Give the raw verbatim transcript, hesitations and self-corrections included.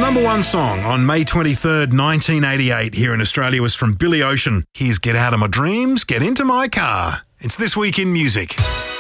number one song on May twenty-third, nineteen eighty-eight here in Australia was from Billy Ocean. Here's Get Out of My Dreams, Get Into My Car. It's This Week in Music.